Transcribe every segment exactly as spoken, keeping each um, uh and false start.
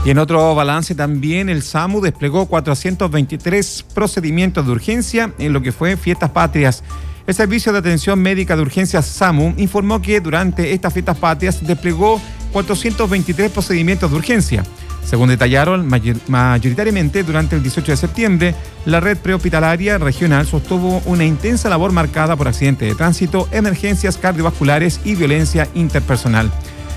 Y en otro balance también, el SAMU desplegó cuatrocientos veintitrés procedimientos de urgencia en lo que fue Fiestas Patrias. El Servicio de Atención Médica de Urgencias SAMU informó que durante estas Fiestas Patrias desplegó cuatrocientos veintitrés procedimientos de urgencia. Según detallaron, mayor, mayoritariamente durante el dieciocho de septiembre, la red prehospitalaria regional sostuvo una intensa labor marcada por accidentes de tránsito, emergencias cardiovasculares y violencia interpersonal.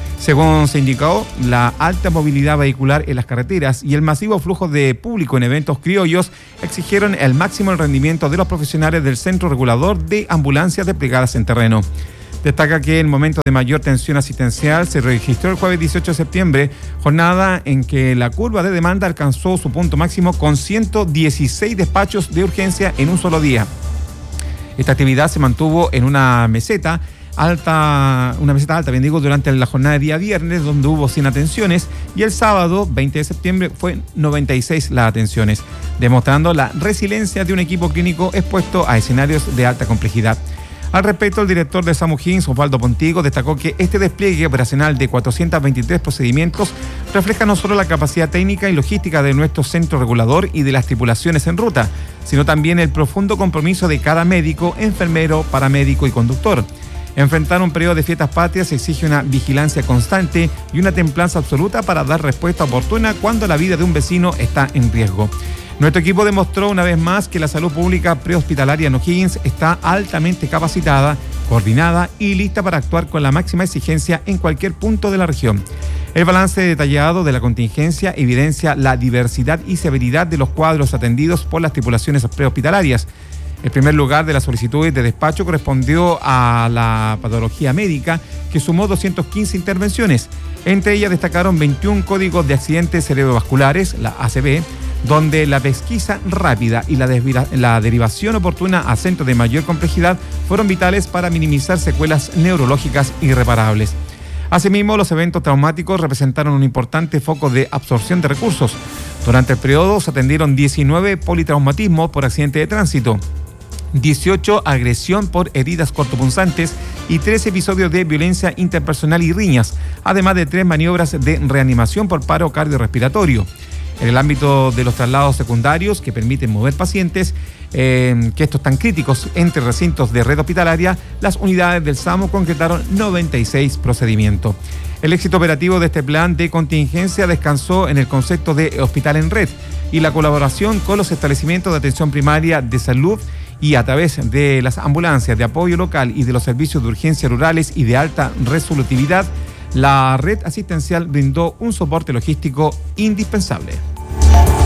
Según se indicó, la alta movilidad vehicular en las carreteras y el masivo flujo de público en eventos criollos exigieron el máximo rendimiento de los profesionales del Centro Regulador de Ambulancias desplegadas en terreno. Destaca que el momento de mayor tensión asistencial se registró el jueves dieciocho de septiembre, jornada en que la curva de demanda alcanzó su punto máximo con ciento dieciséis despachos de urgencia en un solo día. Esta actividad se mantuvo en una meseta alta, una meseta alta, bien digo, durante la jornada de día viernes, donde hubo cien atenciones, y el sábado, veinte de septiembre, fue noventa y seis las atenciones, demostrando la resiliencia de un equipo clínico expuesto a escenarios de alta complejidad. Al respecto, el director de SAMU O'Higgins, Osvaldo Pontigo, destacó que este despliegue operacional de cuatrocientos veintitrés procedimientos refleja no solo la capacidad técnica y logística de nuestro centro regulador y de las tripulaciones en ruta, sino también el profundo compromiso de cada médico, enfermero, paramédico y conductor. Enfrentar un periodo de fiestas patrias exige una vigilancia constante y una templanza absoluta para dar respuesta oportuna cuando la vida de un vecino está en riesgo. Nuestro equipo demostró una vez más que la salud pública prehospitalaria en O'Higgins está altamente capacitada, coordinada y lista para actuar con la máxima exigencia en cualquier punto de la región. El balance detallado de la contingencia evidencia la diversidad y severidad de los cuadros atendidos por las tripulaciones prehospitalarias. El primer lugar de las solicitudes de despacho correspondió a la patología médica, que sumó doscientas quince intervenciones. Entre ellas destacaron veintiún códigos de accidentes cerebrovasculares, la A C V, donde la pesquisa rápida y la, desvira, la derivación oportuna a centros de mayor complejidad fueron vitales para minimizar secuelas neurológicas irreparables. Asimismo, los eventos traumáticos representaron un importante foco de absorción de recursos. Durante el periodo se atendieron diecinueve politraumatismos por accidente de tránsito, dieciocho agresión por heridas cortopunzantes y tres episodios de violencia interpersonal y riñas, además de tres maniobras de reanimación por paro cardiorrespiratorio. En el ámbito de los traslados secundarios que permiten mover pacientes, eh, que estos están críticos entre recintos de red hospitalaria, las unidades del SAMU concretaron noventa y seis procedimientos. El éxito operativo de este plan de contingencia descansó en el concepto de hospital en red y la colaboración con los establecimientos de atención primaria de salud, y a través de las ambulancias de apoyo local y de los servicios de urgencia rurales y de alta resolutividad, la red asistencial brindó un soporte logístico indispensable.